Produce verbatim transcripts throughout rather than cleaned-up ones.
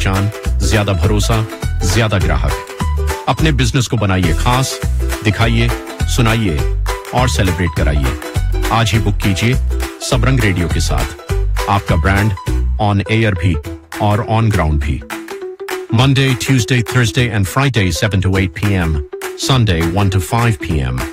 पहचान, ज्यादा भरोसा, ज्यादा ग्राहक। अपने बिजनेस को बनाइए खास, दिखाइए, सुनाइए और सेलिब्रेट कराइए। आज ही बुक कीजिए सबरंग रेडियो के साथ, आपका ब्रांड ऑन एयर भी और ऑन ग्राउंड भी। Monday, Tuesday, Thursday and Friday seven to eight p m, Sunday one to five p m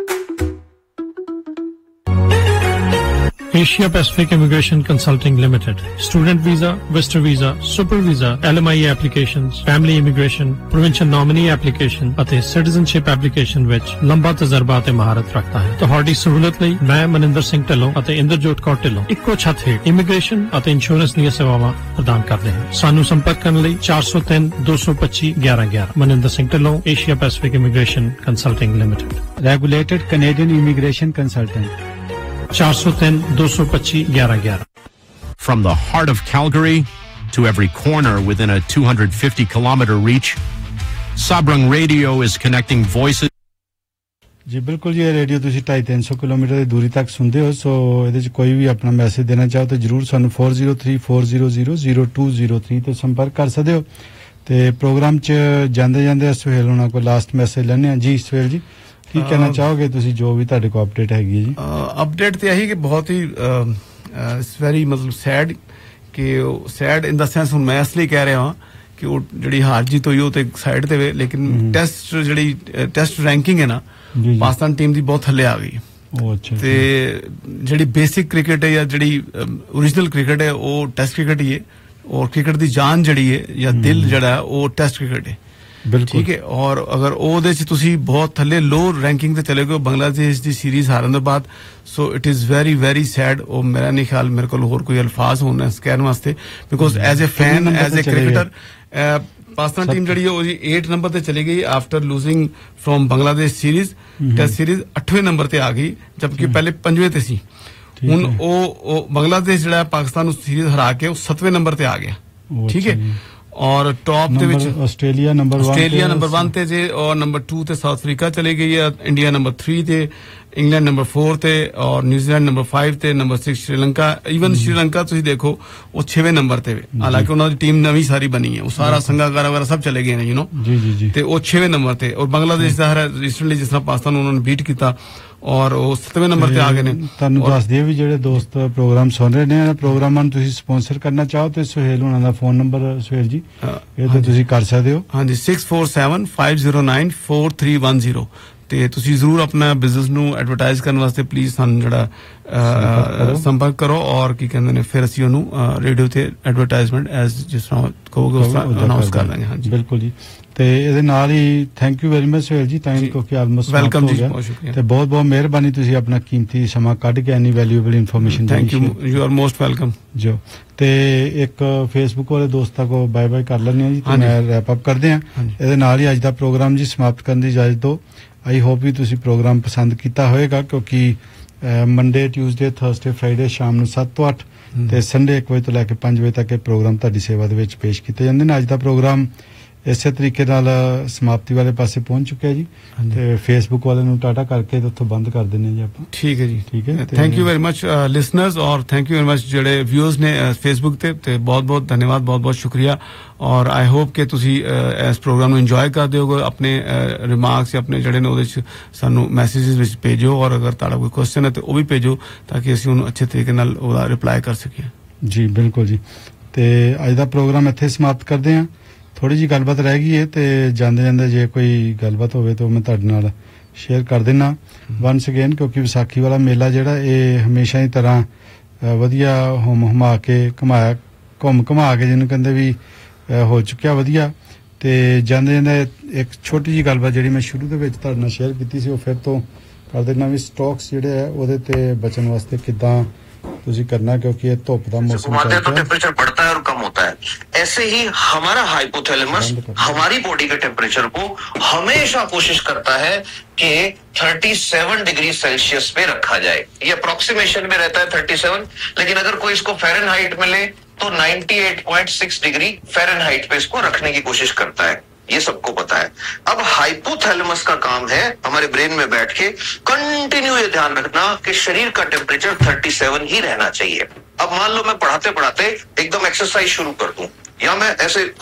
Asia Pacific Immigration Consulting Limited, Student Visa, Visitor Visa, Super Visa, L M I A applications, Family Immigration, Provincial Nominee Application ਅਤੇ Citizenship Application ਵਿੱਚ ਲੰਬਾ ਤਜਰਬਾ ਅਤੇ ਮਹਾਰਤ ਰੱਖਦਾ ਹੈ। ਤੁਹਾਡੀ ਸਹੂਲਤ ਲਈ ਮੈਂ ਮਨਿੰਦਰ ਸਿੰਘ ਢਿੱਲੋਂ ਅਤੇ ਇੰਦਰਜੋਤ ਕੌਰ ਢਿੱਲੋਂ ਇੱਕੋ ਛੱਤ ਹੇਠ ਇਮੀਗ੍ਰੇਸ਼ਨ ਅਤੇ ਇੰਸ਼ੋਰੈਂਸ ਦੀਆਂ ਸੇਵਾਵਾਂ ਪ੍ਰਦਾਨ ਕਰਦੇ ਹਾਂ। ਸਾਨੂੰ ਸੰਪਰਕ ਕਰਨ ਲਈ ਚਾਰ ਸੌ ਤਿੰਨ ਦੋ ਸੌ ਪੱਚੀ ਗਿਆਰਾਂ ਗਿਆਰਾਂ। Maninder Singh Dhillon, Asia Pacific Immigration Consulting Limited, Regulated Canadian Immigration Consultant, four oh three, two twenty-five, eleven eleven. From the heart of Calgary to every corner within a two hundred fifty kilometer reach, Sabrang Radio is connecting voices. जी बिल्कुल जी, radio तुसी ढाई तीन सौ kilometre की दूरी तक सुनते हो। सो ਇਹਦੇ ਚ ਕੋਈ ਵੀ ਆਪਣਾ ਮੈਸੇਜ ਦੇਣਾ ਚਾਹੋ ਤਾਂ ਜਰੂਰ ਸਾਨੂੰ four oh three four zero zero zero two zero three ਤੇ ਸੰਪਰਕ ਕਰ ਸਕਦੇ ਹੋ। ਤੇ ਪ੍ਰੋਗਰਾਮ ਚ ਜਾਂਦੇ ਜਾਂਦੇ ਸੁਹੇਲ ਹੋਣਾ ਕੋਈ ਲਾਸਟ ਮੈਸੇਜ ਲੈਣੇ ਆ ਜੀ। ਸੁਹੇਲ ਜੀ ਕੀ ਕਹਿਣਾ ਚਾਹੋਗੇ ਤੁਸੀਂ, ਜੋ ਵੀ ਤੁਹਾਡੇ ਕੋਲ ਅਪਡੇਟ ਹੈਗੀ ਹੈ ਜੀ? ਅਪਡੇਟ ਤੇ ਇਹੀ ਕਿ ਬਹੁਤ ਹੀ ਇਟਸ ਵੈਰੀ ਮਤਲਬ ਸੈਡ ਕਿ ਸੈਡ ਇਨ ਦਾ ਸੈਂਸ ਹੁਣ ਮੈਂ ਇਸ ਲਈ ਕਹਿ ਰਿਹਾ ਹਾਂ ਕਿ ਉਹ ਜਿਹੜੀ ਹਾਰ ਜੀਤ ਹੋਈ ਉਹ ਤੇ ਸਾਈਡ ਤੇ ਵੇ, ਲੇਕਿਨ ਟੈਸਟ ਜਿਹੜੀ ਟੈਸਟ ਰੈਂਕਿੰਗ ਹੈ ਨਾ ਪਾਕਿਸਤਾਨ ਟੀਮ ਦੀ ਬਹੁਤ ਥੱਲੇ ਆ ਗਈ। ਉਹ ਅੱਛਾ। ਤੇ ਜਿਹੜੀ ਬੇਸਿਕ ਕ੍ਰਿਕਟ ਹੈ ਜਾਂ ਜਿਹੜੀ ਓਰੀਜਨਲ ਕ੍ਰਿਕਟ ਹੈ ਉਹ ਟੈਸਟ ਕ੍ਰਿਕਟ ਹੀ ਹੈ, ਔਰ ਕ੍ਰਿਕਟ ਦੀ ਜਾਨ ਜਿਹੜੀ ਹੈ ਜਾਂ ਦਿਲ ਜਿਹੜਾ ਉਹ ਟੈਸਟ ਕ੍ਰਿਕਟ ਹੈ। ਠੀਕ ਹੈ। ਔਰ ਅਗਰ ਉਹਦੇ ਚ ਤੁਸੀਂ ਬਹੁਤ ਥੱਲੇ ਲੋ ਰੈਂਕਿੰਗ ਤੇ ਚਲੇ ਗਏ ਬੰਗਲਾਦੇਸ਼ ਦੀ ਸੀਰੀਜ਼ ਹਾਰਨ ਤੋਂ ਬਾਅਦ, so it is very very sad. ਉਹ ਮੇਰਾ ਨਹੀਂ ਖਿਆਲ ਮੇਰੇ ਕੋਲ ਹੋਰ ਕੋਈ ਅਲਫਾਜ਼ ਹੋਣ ਇਸ ਕਹਿਣ ਵਾਸਤੇ, because as a fan as a cricketer Pakistan team ਜਿਹੜੀ ਉਹ ਜੀ eight ਨੰਬਰ ਤੇ ਚਲੀ ਗਈ after losing from Bangladesh series. Test series ਅੱਠਵੇਂ number ਤੇ ਆ ਗਈ, ਜਦਕਿ ਪਹਿਲੇ ਪੰਜਵੇਂ ਤੇ ਸੀ। ਹੁਣ ਉਹ ਬੰਗਲਾਦੇਸ਼ ਜਿਹੜਾ ਪਾਕਿਸਤਾਨ ਨੂੰ ਸੀਰੀਜ਼ ਹਰਾ ਕੇ ਉਹ ਸੱਤਵੇਂ ਨੰਬਰ ਤੇ ਆ ਗਿਆ। ਠੀਕ ਹੈ। और टॉप ਦੇ ਵਿੱਚ Australia number one Australia number one ਤੇ ਜੇ, ਔਰ ਨੰਬਰ two ਤੇ ਸਾਊਥ ਅਫਰੀਕਾ ਚਲੇ ਗਈ ਹੈ, ਇੰਡੀਆ ਨੰਬਰ three ਤੇ, ਇੰਗਲੈਂਡ ਨੰਬਰ four ਤੇ, ਔਰ ਨਿਊਜ਼ੀਲੈਂਡ ਨੰਬਰ five ਤੇ, number six Sri Lanka. Even Sri Lanka ਤੁਸੀਂ ਦੇਖੋ ਉਹ ਛੇਵੇਂ ਨੰਬਰ ਤੇ, ਹਾਲਾਂਕਿ ਉਹਨਾਂ ਦੀ ਟੀਮ ਨਵੀਂ ਸਾਰੀ ਬਣੀ ਹੈ, ਉਹ ਸਾਰਾ ਸੰਗਾਕਾਰਾ ਵਗੈਰਾ ਸਭ ਚਲੇ ਗਏ ਨੇ ਯੂ نو ਜੀ ਜੀ ਜੀ, ਤੇ ਉਹ ਛੇਵੇਂ ਨੰਬਰ ਤੇ। ਔਰ ਬੰਗਲਾਦੇਸ਼ ਦਾ ਹੈ ਰੀਸੈਂਟਲੀ ਜਿਸ ਤਰ੍ਹਾਂ ਪਾਕਿਸਤਾਨ ਨੂੰ ਉਹਨਾਂ ਨੇ ਬੀਟ ਕੀਤਾ ਔਰ ਉਹ ਸੱਤਵੇਂ ਨੰਬਰ ਤੇ ਆ ਗਏ ਨੇ। ਤੁਹਾਨੂੰ ਦੱਸ ਦਈਏ ਵੀ ਜਿਹੜੇ ਦੋਸਤ ਪ੍ਰੋਗਰਾਮ ਸੁਣ ਰਹੇ ਨੇ, ਇਹਨਾਂ ਪ੍ਰੋਗਰਾਮਾਂ ਨੂੰ ਤੁਸੀਂ ਸਪਾਂਸਰ ਕਰਨਾ ਚਾਹੋ ਤੇ ਸੁਹੇਲ ਹੋਣਾ ਦਾ ਫੋਨ ਨੰਬਰ ਸੁਹੇਲ ਜੀ ਇਹ ਤੇ ਤੁਸੀਂ ਕਰ ਸਕਦੇ ਹੋ। ਹਾਂਜੀ six four seven five zero nine four three one zero। ਤੇ ਤੁਸੀਂ ਜ਼ਰੂਰ ਆਪਣਾ ਬਿਜ਼ਨਸ ਨੂੰ ਐਡਵਰਟਾਈਜ਼ ਕਰਨ ਵਾਸਤੇ ਪਲੀਜ਼ ਸਾਨੂੰ ਜਿਹੜਾ ਸੰਪਰਕ ਕਰੋ, ਔਰ ਕੀ ਕਹਿੰਦੇ ਨੇ ਫਿਰ ਅਸੀਂ ਉਹਨੂੰ ਰੇਡੀਓ ਤੇ ਐਡਵਰਟਾਈਜ਼ਮੈਂਟ ਐਜ਼ ਜਿਸ ਤਰ੍ਹਾਂ ਕਹੋਗੇ ਉਸ ਤਰ੍ਹਾਂ ਅਨਾਉਂਸ ਕਰ ਦਾਂਗੇ। ਹਾਂਜੀ ਬਿਲਕੁਲ ਜੀ। ਤੇ ਇਹਦੇ ਨਾਲ ਹੀ thank you very much Suhel ਜੀ, ਤਾਂ ਕਿਉਂਕਿ ਆਲਮੋਸਟ ਵੈਲਕਮ ਜੀ, ਬਹੁਤ ਸ਼ੁਕਰੀਆ ਤੇ ਬਹੁਤ ਬਹੁਤ ਮਿਹਰਬਾਨੀ, ਤੁਸੀਂ ਆਪਣਾ ਕੀਮਤੀ ਸਮਾਂ ਕੱਢ ਕੇ ਐਨੀ ਵੈਲਿਊਏਬਲ ਇਨਫੋਰਮੇਸ਼ਨ ਦਿੱਤੀ। Thank you, you are most welcome ਜੋ। ਤੇ ਇੱਕ ਫੇਸਬੁੱਕ ਵਾਲੇ ਦੋਸਤਾਂ ਕੋ ਬਾਏ ਬਾਏ ਕਰ ਲੈਂਦੇ ਆ ਜੀ, ਤੇ ਮੈਂ ਰੈਪ ਅਪ ਕਰਦੇ ਆ। ਇਹਦੇ ਨਾਲ ਹੀ ਅੱਜ ਦਾ ਪ੍ਰੋਗਰਾਮ ਜੀ ਸਮਾਪਤ ਕਰਨ ਦੀ ਇਜਾਜ਼ਤ ਦਿਓ। ਆਈ ਹੋਪ ਵੀ ਤੁਸੀਂ ਪ੍ਰੋਗਰਾਮ ਪਸੰਦ ਕੀਤਾ ਹੋਵੇਗਾ, ਕਿਉਂਕਿ ਮੰਡੇ ਟਿਊਜ਼ਡੇ ਥਰਸਡੇ ਫਰਾਈਡੇ ਸ਼ਾਮ ਨੂੰ ਸੱਤ ਤੋਂ ਅੱਠ ਤੇ ਸੰਡੇ ਇੱਕ ਵਜੇ ਤੋਂ ਲੈ ਕੇ ਪੰਜ ਵਜੇ ਤੱਕ ਇਹ ਪ੍ਰੋਗਰਾਮ ਤੁਹਾਡੀ ਸੇਵਾ ਦੇ ਵਿੱਚ ਪੇਸ਼ ਕੀਤੇ ਜਾਂਦੇ ਨੇ। ਅੱਜ ਦਾ ਪ੍ਰੋਗਰਾਮ ਇਸੇ ਤਰੀਕੇ ਨਾਲ ਸਮਾਪਤੀ ਵਾਲੇ ਪਾਸੇ ਪਹੁੰਚ ਚੁੱਕਿਆ ਜੀ, ਤੇ ਫੇਸਬੁੱਕ ਵਾਲੇ ਨੂੰ ਟਾਟਾ ਕਰਕੇ ਤੇ ਉੱਥੋਂ ਬੰਦ ਕਰ ਦਿੰਦੇ ਜੀ ਆਪਾਂ। ਠੀਕ ਹੈ ਜੀ, ਠੀਕ ਹੈ। Thank you very much listeners, ਔਰ ਥੈਂਕ ਯੂ ਵੈਰੀ ਮਚ ਜਿਹੜੇ ਵਿਊਅਰਸ ਨੇ ਫੇਸਬੁੱਕ ਤੇ, ਤੇ ਬਹੁਤ ਬਹੁਤ ਧੰਨਵਾਦ, ਬਹੁਤ ਬਹੁਤ ਸ਼ੁਕਰੀਆ। ਔਰ ਆਈ ਹੋਪ ਕਿ ਤੁਸੀਂ ਇਸ ਪ੍ਰੋਗਰਾਮ ਨੂੰ ਇੰਜੋਏ ਕਰਦੇ ਹੋਗੇ। ਆਪਣੇ ਰਿਮਾਰਕਸ ਆਪਣੇ ਜਿਹੜੇ ਨੇ ਉਹਦੇ 'ਚ ਸਾਨੂੰ ਮੈਸੇਜਿਸ ਵਿੱਚ ਭੇਜੋ, ਔਰ ਅਗਰ ਤੁਹਾਡਾ ਕੋਈ ਕੁਐਸਚਨ ਹੈ ਤਾਂ ਉਹ ਵੀ ਭੇਜੋ ਤਾਂ ਕਿ ਅਸੀਂ ਉਹਨੂੰ ਅੱਛੇ ਤਰੀਕੇ ਨਾਲ ਉਹਦਾ ਰਿਪਲਾਈ ਕਰ ਸਕੀਏ। ਜੀ ਬਿਲਕੁਲ ਜੀ। ਤੇ ਅੱਜ ਦਾ ਪ੍ਰੋਗਰਾਮ ਇੱਥੇ ਸਮਾਪਤ ਕਰਦੇ ਹਾਂ। ਥੋੜੀ ਜੀ ਗੱਲਬਾਤ ਰਹਿ ਗਈ ਹੈ ਤੇ ਜਾਂਦੇ ਜਾਂਦੇ ਜੇ ਕੋਈ ਗੱਲਬਾਤ ਹੋਵੇ ਤਾਂ ਮੈਂ ਤੁਹਾਡੇ ਨਾਲ ਸ਼ੇਅਰ ਕਰ ਦੇਣਾ ਵਾਂਸ ਅਗੇਨ, ਕਿਉਂਕਿ ਵਿਸਾਖੀ ਵਾਲਾ ਮੇਲਾ ਜਿਹੜਾ ਇਹ ਹਮੇਸ਼ਾ ਹੀ ਤਰ੍ਹਾਂ ਵਧੀਆ ਹੁਮ ਹੁਮਾ ਕੇ ਘੁਮਾਇਆ ਘੁੰਮ ਘੁਮਾ ਕੇ ਜਿਹਨੂੰ ਕਹਿੰਦੇ ਵੀ ਹੋ ਚੁੱਕਿਆ ਵਧੀਆ। ਤੇ ਜਾਂਦੇ ਜਾਂਦੇ ਇੱਕ ਛੋਟੀ ਜਿਹੀ ਗੱਲਬਾਤ ਜਿਹੜੀ ਮੈਂ ਸ਼ੁਰੂ ਦੇ ਵਿੱਚ ਤੁਹਾਡੇ ਨਾਲ ਸ਼ੇਅਰ ਕੀਤੀ ਸੀ ਉਹ ਫਿਰ ਤੋਂ ਕਰ ਦੇਣਾ ਵੀ ਸਟਾਕਸ ਜਿਹੜੇ ਆ ਉਹਦੇ ਤੇ ਬਚਣ ਵਾਸਤੇ ਕਿੱਦਾਂ ਤੁਸੀਂ करना, क्योंकि ये धूप का मौसम है तो टेम्परेचर बढ़ता है और कम होता है। ऐसे ही हमारा हाइपोथैलेमस हमारी बॉडी के टेम्परेचर को हमेशा कोशिश करता है कि thirty-seven डिग्री सेल्सियस पे रखा जाए। ये अप्रोक्सीमेशन में रहता है thirty-seven, लेकिन अगर कोई इसको फ़ारेनहाइट में ले तो ninety-eight point six degree Fahrenheit पे इसको रखने की कोशिश करता है। ये सबको पता है। अब हाइपोथैलेमस का काम है हमारे ब्रेन में बैठ के कंटिन्यू ये ध्यान रखना कि शरीर का टेम्परेचर thirty-seven ही रहना चाहिए। अब मान लो मैं पढ़ाते पढ़ाते एकदम एक्सरसाइज शुरू कर दूं या मैं ऐसे